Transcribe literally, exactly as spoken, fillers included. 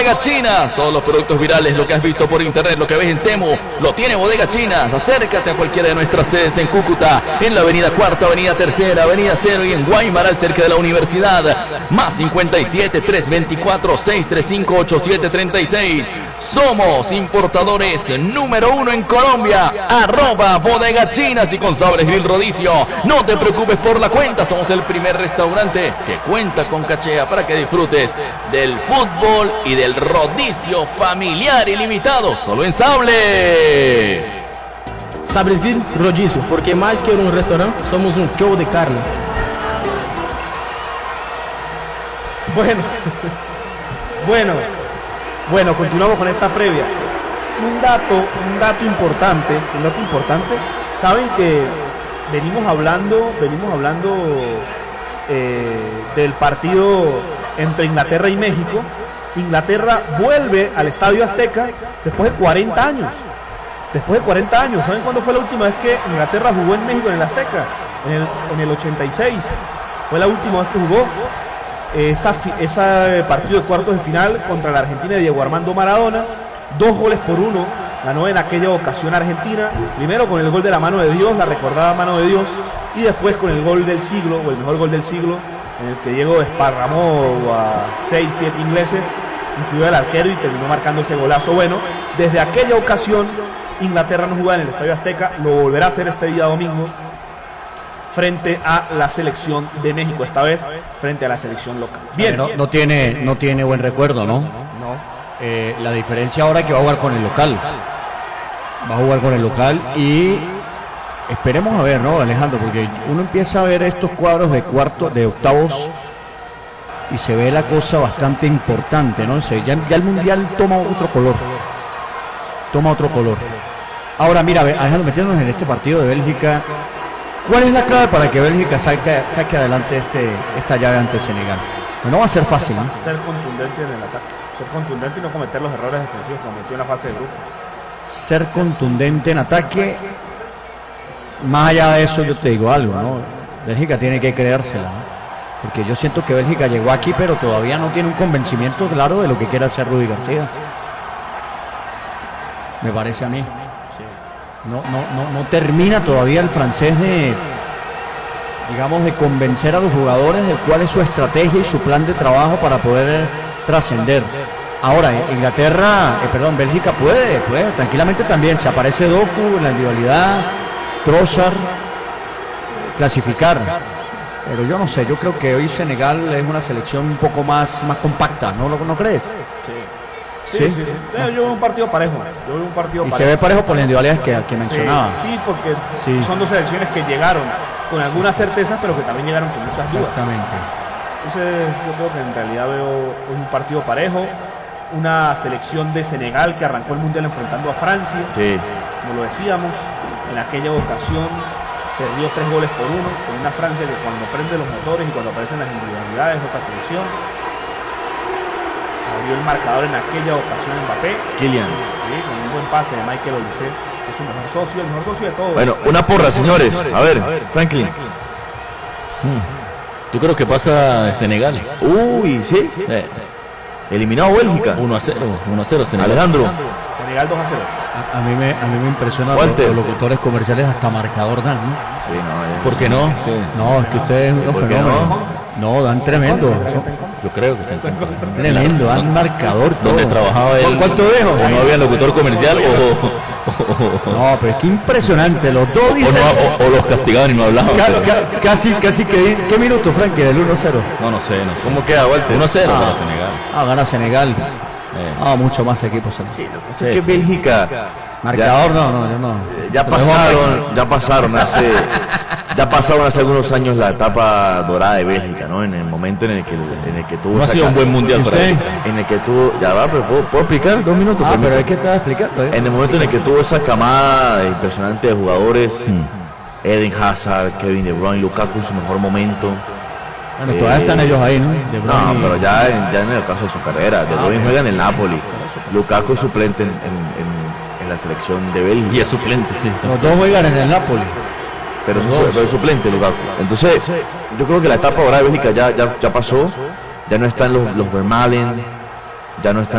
Bodega Chinas. Todos los productos virales, lo que has visto por internet, lo que ves en Temu, lo tiene Bodega Chinas. Acércate a cualquiera de nuestras sedes en Cúcuta, en la avenida Cuarta, avenida Tercera, avenida Cero y en Guaymaral, cerca de la universidad. Más cincuenta y siete, trescientos veinticuatro, seiscientos treinta y cinco, ochenta y siete treinta y seis. Somos importadores número uno en Colombia. Arroba Bodega Chinas y con sabores Grill Rodicio. No te preocupes por la cuenta. Somos el primer restaurante que cuenta con cachea para que disfrutes del fútbol y del rodicio familiar ilimitado. Solo en Sables. Sabres Grill Rodicio, porque más que un restaurante, somos un show de carne. Bueno, bueno, bueno, continuamos con esta previa. Un dato, un dato importante, un dato importante. Saben que venimos hablando, venimos hablando eh, del partido entre Inglaterra y México. Inglaterra vuelve al Estadio Azteca después de cuarenta años. Después de cuarenta años. ¿Saben cuándo fue la última vez que Inglaterra jugó en México en el Azteca? En el, en el ochenta y seis. Fue la última vez que jugó. Esa, ese partido de cuartos de final contra la Argentina de Diego Armando Maradona, dos goles por uno ganó en aquella ocasión Argentina, primero con el gol de la mano de Dios, la recordada mano de Dios, y después con el gol del siglo, o el mejor gol del siglo, en el que Diego desparramó a seis, siete ingleses, incluido el arquero, y terminó marcando ese golazo. Bueno, desde aquella ocasión Inglaterra no juega en el Estadio Azteca, lo volverá a hacer este día domingo frente a la selección de México, esta vez frente a la selección local. Bien, no, no tiene no tiene buen recuerdo, ¿no? No. Eh, la diferencia ahora es que va a jugar con el local. Va a jugar con el local y esperemos a ver, ¿no, Alejandro? Porque uno empieza a ver estos cuadros de cuartos, de octavos, y se ve la cosa bastante importante, ¿no? Se, ya, ya el mundial toma otro color. Toma otro color. Ahora, mira, Alejandro, metiéndonos en este partido de Bélgica, ¿cuál es la clave para que Bélgica saque, saque adelante este, esta llave ante Senegal? No va a ser fácil, ¿no? Ser contundente en el ataque, ser contundente y no cometer los errores defensivos que cometió en la fase de grupo. Ser contundente en ataque. Más allá de eso, yo te digo algo, ¿no? Bélgica tiene que creérsela, ¿no? Porque yo siento que Bélgica llegó aquí, pero todavía no tiene un convencimiento claro de lo que quiere hacer Rudy García. Me parece a mí. No, no, no, no termina todavía el francés de, digamos, de convencer a los jugadores de cuál es su estrategia y su plan de trabajo para poder trascender. Ahora, Inglaterra, eh, perdón, Bélgica puede, puede, tranquilamente también, se aparece Doku en la individualidad, Trossard, clasificar. Pero yo no sé, yo creo que hoy Senegal es una selección un poco más, más compacta, ¿no, ¿no crees? Sí. Sí, sí, sí, sí. Yo veo un partido parejo. Yo veo un partido y parejo. se ve parejo por las individualidades que, que mencionaba. Sí, sí, porque sí. son dos selecciones que llegaron con algunas certezas, pero que también llegaron con muchas dudas. Exactamente. Entonces, yo creo que en realidad veo un partido parejo. Una selección de Senegal que arrancó el mundial enfrentando a Francia. Sí. Como lo decíamos, en aquella ocasión perdió tres goles por uno. Con una Francia que cuando prende los motores y cuando aparecen las individualidades, otra selección. Abrió el marcador en aquella ocasión Mbappé. Kylian. Sí, con un buen pase de Michael Olise, es su mejor socio, el mejor socio de todos. Bueno, una porra, señores. A ver, Franklin. Yo creo que pasa Senegal. Uy, ¿sí? Eh, Eliminado Bélgica. uno a cero. uno a cero Senegal. Alejandro. Senegal dos a cero. A, a mí me, a mí me impresiona los, los locutores comerciales hasta marcador dan, ¿no? Sí, no, ya. ¿Por qué no? ¿Qué? No, es que ustedes no ¿Por qué fenómeno. No, dan tremendo. Yo creo que está en Tremendo, dan marcador todo. ¿Dónde trabajaba él? ¿Cuánto dejo? ¿O no había locutor comercial o, o, No, pero es que impresionante. Los dos o, dicen. no, o, o los castigaban y no hablaban? Ca, ca, casi, casi que. ¿Qué minuto, Frank? El uno cero. No, no sé, no sé. ¿Cómo queda, Walter? uno a cero Ah. para Senegal. Ah, gana Senegal. Eh. Ah, mucho más equipos. Sí, lo que pasa Sí, es que sí. Bélgica Marcador, no, no, yo no. ya Pero pasaron, ya pasaron hace, ya pasaron hace algunos años la etapa dorada de Bélgica, ¿no? En el momento en el que, en el que tuvo No ha esa sido un ca- buen mundial para ¿Usted? él. en el que tuvo, ya va, pero puedo, ¿puedo explicar dos minutos. Ah, pero Permítame. es que estaba explicando, ¿eh? En el momento en el que tuvo esa camada impresionante de jugadores, Eden Hazard, Kevin De Bruyne, Lukaku en su mejor momento. Bueno, todavía Eh, están ellos ahí, ¿no? De No, Bruyne y- pero ya en, ya en el caso de su carrera, De Bruyne juega en el Napoli, Lukaku es suplente en, en, en- en la selección de Bélgica. Y es suplente, sí. Los dos juegan en el Napoli. Pero es, su- pero es suplente Lukaku. Entonces, yo creo que la etapa ahora de Bélgica ya, ya, ya pasó. Ya no están los, los Vermaelen, ya no están